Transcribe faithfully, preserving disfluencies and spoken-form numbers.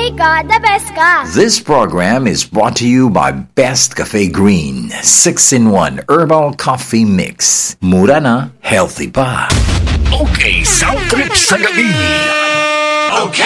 okay ka, the best ka. This program is brought to you by Best Cafe Green, six in one Herbal Coffee Mix. Mura na, healthy pa. Okay, sound trip sa gabi. Okay.